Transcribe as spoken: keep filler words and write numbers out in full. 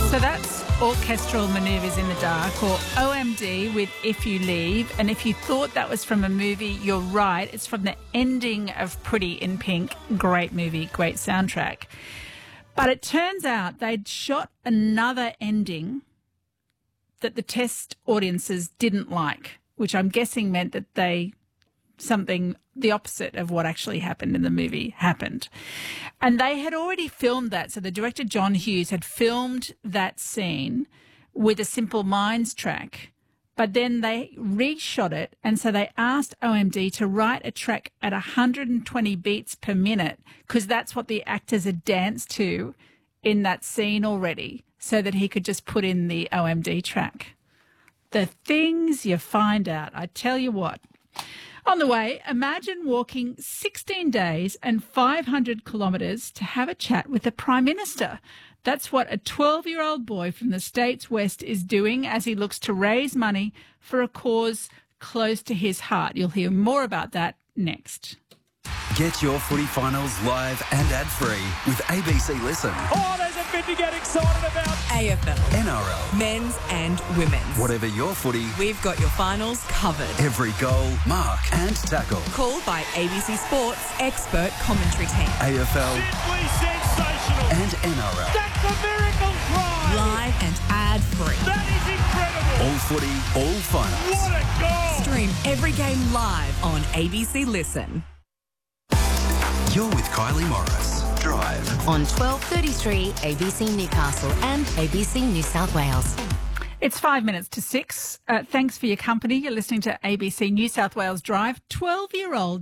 So that's Orchestral Manoeuvres in the Dark, or O M D with If You Leave. And if you thought that was from a movie, you're right. It's from the ending of Pretty in Pink. Great movie, great soundtrack. But it turns out they'd shot another ending that the test audiences didn't like, which I'm guessing meant that they something the opposite of what actually happened in the movie happened. And they had already filmed that. So the director, John Hughes, had filmed that scene with a Simple Minds track, but then they reshot it. And so they asked O M D to write a track at one hundred twenty beats per minute, because that's what the actors had danced to in that scene already, so that he could just put in the O M D track. The things you find out, I tell you what. On the way, imagine walking sixteen days and five hundred kilometres to have a chat with the Prime Minister. That's what a twelve-year-old boy from the state's west is doing as he looks to raise money for a cause close to his heart. You'll hear more about that next. Get your footy finals live and ad-free with A B C Listen. Oh, there's a bit to get excited about. A F L, N R L, men's and women's. whatever your footy, We've got your finals covered. every goal, mark and tackle. Called by A B C Sports expert commentary team. A F L Simply sensational. and N R L. That's a miracle try. Live and ad-free. That is incredible. All footy, all finals. What a goal. Stream every game live on A B C Listen. You're with Kylie Morris. Drive. On twelve thirty-three A B C Newcastle and A B C New South Wales. It's five minutes to six. Uh, thanks for your company. You're listening to A B C New South Wales Drive. twelve-year-old